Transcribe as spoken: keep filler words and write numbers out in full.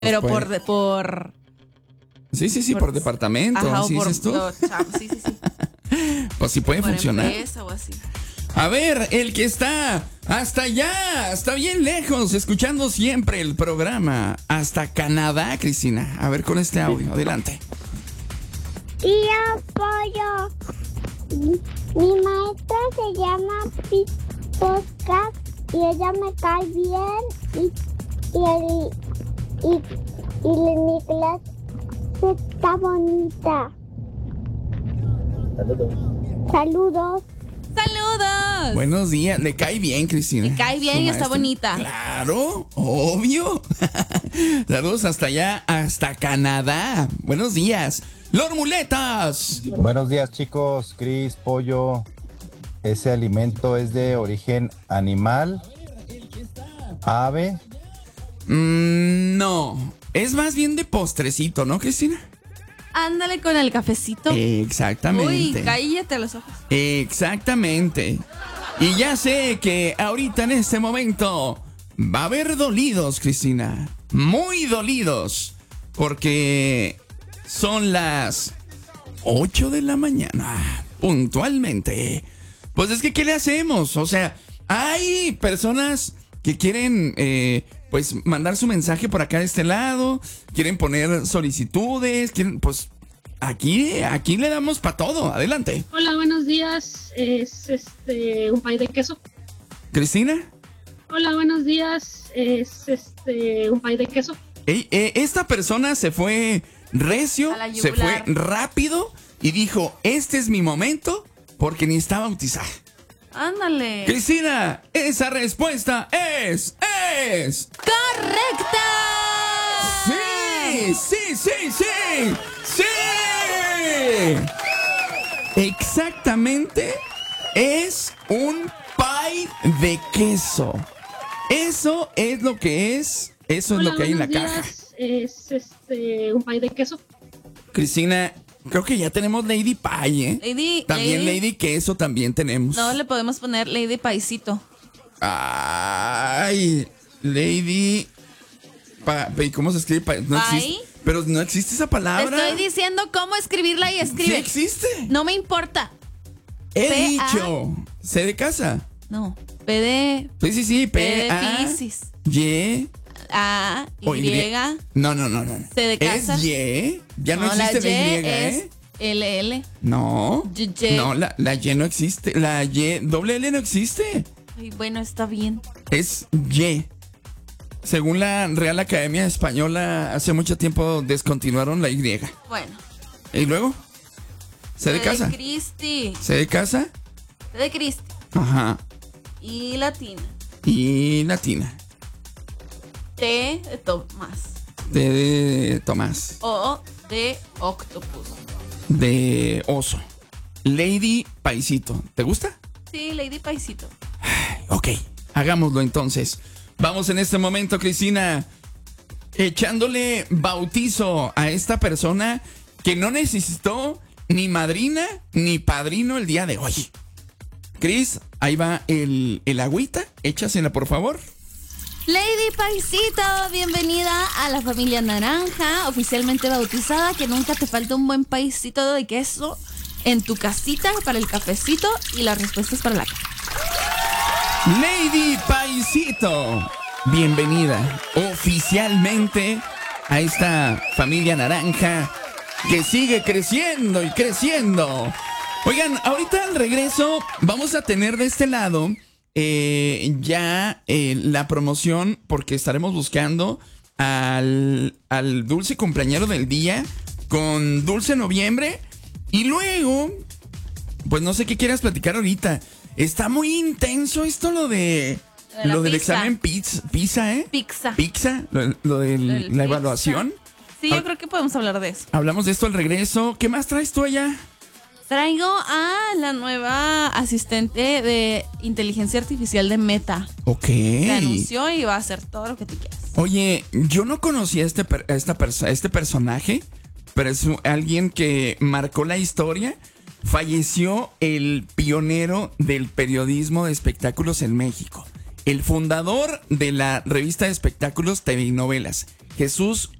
Pero Pues por, puede- de- por... Sí, sí, sí, por, por- departamento, Ajá, o ¿sí por... dices tú? o chamba, sí, sí, sí. Pues sí puede Por funcionar. empresa o así. A ver, el que está hasta allá, está bien lejos, escuchando siempre el programa, hasta Canadá, Cristina. A ver con este audio, adelante. Tío Pollo, mi, mi maestra se llama Pete Podcast y ella me cae bien y, y, el, y, y mi clase está bonita. Saludos. ¡Saludos! Buenos días, le cae bien, Cristina. Le cae bien Su y está maestra. bonita. Claro, obvio. Saludos hasta allá, hasta Canadá. Buenos días. Lord Muletas. Buenos días, chicos. Cris, Pollo. ¿Ese alimento es de origen animal? ¿Ave? Mm, no, es más bien de postrecito, ¿no, Cristina? Ándale con el cafecito. Exactamente. Uy, cállate los ojos. Exactamente. Y ya sé que ahorita en este momento va a haber dolidos, Cristina. Muy dolidos. Porque son las ocho de la mañana. Puntualmente. Pues es que, ¿qué le hacemos? O sea, hay personas que quieren, eh, pues, mandar su mensaje por acá de este lado. Quieren poner solicitudes. Quieren, pues, aquí, aquí le damos para todo. Adelante. Hola, buenos días. Es este un pay de queso. Cristina. Hola, buenos días. Es este un pay de queso. Ey, eh, esta persona se fue recio, A la se fue yugular. rápido y dijo, este es mi momento porque ni está bautizada. Ándale. Cristina, esa respuesta es, es... ¡Correcta! ¡Sí! ¡Sí, sí, sí! ¡Sí! Exactamente, es un pie de queso. Eso es lo que es, eso Hola, es lo que hay en la buenos caja. días. Es este un pay de queso. Cristina, creo que ya tenemos Lady Pie, ¿eh? Lady, También Lady Queso también tenemos. No, le podemos poner Lady Paisito. Ay, Lady... Pa- ¿Y cómo se escribe? Pa- no Pie. existe. Pero no existe esa Te palabra. estoy diciendo cómo escribirla y Sí escribe. existe. No me importa. He P A. dicho. C de casa. No. P de... Sí, sí, sí. P P, de A, Piscis. Y... A, o Y. No, no, no, no. C de casa. Es Y. Ya no, la existe Y la Y, es ¿eh? L L. No. Y, Y. No, la, la Y no existe. La Y, doble L no existe. Ay, bueno, está bien. Es Y. Según la Real Academia Española, hace mucho tiempo descontinuaron la Y. Bueno. ¿Y luego? ¿C de casa? de Cristi. ¿C de casa? C de Cristi. Ajá. Y latina. Y latina. T de Tomás. D de Tomás. O de Octopus. De oso. Lady Paisito. ¿Te gusta? Sí, Lady Paisito. Ok, hagámoslo entonces. Vamos en este momento, Cristina, echándole bautizo a esta persona que no necesitó ni madrina ni padrino el día de hoy. Cris, ahí va el, el agüita. Échasela, por favor. Lady Paisito, bienvenida a la familia Naranja, oficialmente bautizada. Que nunca te falte un buen paisito de queso en tu casita para el cafecito y las respuestas para la caja. Lady Paisito, bienvenida oficialmente a esta familia naranja que sigue creciendo y creciendo. Oigan, ahorita al regreso vamos a tener de este lado eh, ya eh, la promoción, porque estaremos buscando al, al dulce cumpleañero del día con Dulce Noviembre. Y luego, pues no sé qué quieras platicar ahorita. Está muy intenso esto lo de... De la lo del pizza. examen pizza, pizza, ¿eh? Pizza. Pizza, lo, lo de Del la pizza. evaluación. Sí, yo creo que podemos hablar de eso. Hablamos de esto al regreso. ¿Qué más traes tú allá? Traigo a la nueva asistente de inteligencia artificial de Meta. Ok. Se anunció y va a hacer todo lo que tú quieras. Oye, yo no conocía a este, per- a esta perso- a este personaje, pero es un- alguien que marcó la historia. Falleció el pionero del periodismo de espectáculos en México. el fundador de la revista de espectáculos T V y Novelas, Jesús